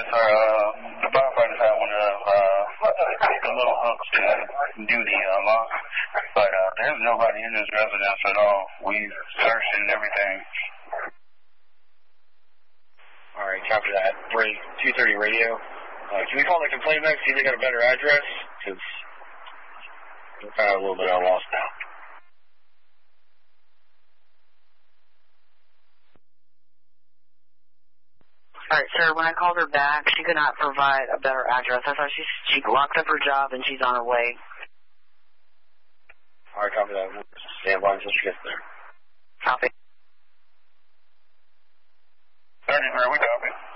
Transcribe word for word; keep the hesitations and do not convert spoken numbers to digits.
sir. Uh, the firefighters had one of uh, the little hooks to do the uh, lock, but uh, there's nobody in this residence at all. We've searched and everything. All right, copy that. Bring two thirty radio. Uh, can we call the complaint back, see if they got a better address? Because we're kind of a little bit at a loss now. All right, sir, when I called her back, she could not provide a better address. I thought she, she locked up her job and she's on her way. All right, copy that. We'll stand by until she gets there. Copy. thirty, where we copy?